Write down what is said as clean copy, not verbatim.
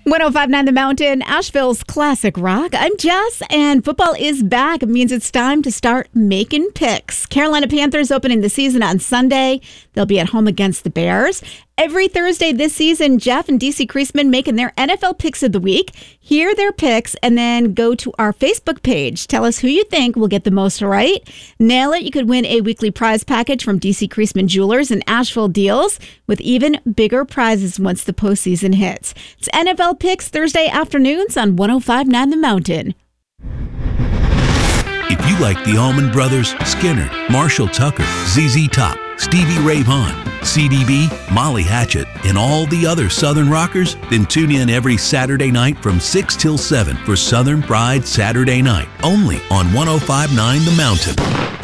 1059 The Mountain, Asheville's classic rock. I'm Jess, and football is back. It means it's time to start making picks. Carolina Panthers opening the season on Sunday. They'll be at home against the Bears. Every Thursday this season, Jeff and DC Kriesman making their NFL picks of the week. Hear their picks and then go to our Facebook page. Tell us who you think will get the most right. Nail it. You could win a weekly prize package from DC Kriesman Jewelers and Asheville Deals with even bigger prizes once the postseason hits. It's NFL Picks Thursday afternoons on 1059 The Mountain. If you like the Allman Brothers, Skinner, Marshall Tucker, ZZ Top, Stevie Ray Vaughan, CDB, Molly Hatchet, and all the other Southern rockers, then tune in every Saturday night from 6 till 7 for Southern Pride Saturday Night, only on 1059 The Mountain.